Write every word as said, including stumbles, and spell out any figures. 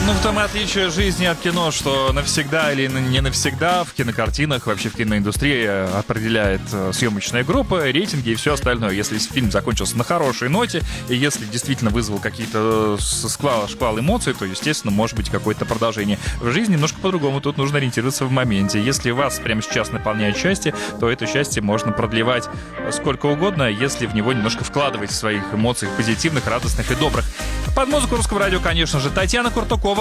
Ну, в том и отличие жизни от кино, что навсегда или не навсегда в кинокартинах, вообще в киноиндустрии определяет съемочная группа, рейтинги и все остальное. Если фильм закончился на хорошей ноте, и если действительно вызвал какие-то шквал, шквал эмоций, то, естественно, может быть какое-то продолжение. В жизни немножко по-другому, тут нужно ориентироваться в моменте. Если вас прямо сейчас наполняет счастье, то это счастье можно продлевать сколько угодно, если в него немножко вкладывать своих эмоций позитивных, радостных и добрых. Под музыку Русского радио, конечно же, Татьяна Куртукова.